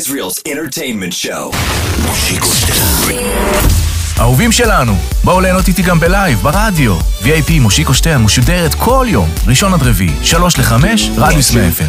Israel's entertainment show. מושיקו שטר. אהובים שלנו, בואו ליהנות איתי גם בלייב, ברדיו. VIP מושיקו שטר משודרת כל יום, ראשון עד רביעי, 3 ל-5, רדיוס FM.